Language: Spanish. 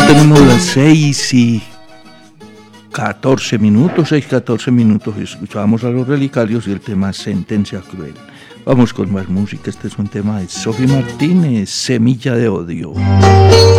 tenemos las 6:14 minutos. Escuchábamos a Los Relicarios y el tema Sentencia Cruel. Vamos con más música. Este es un tema de Sofi Martínez, Semilla de Odio.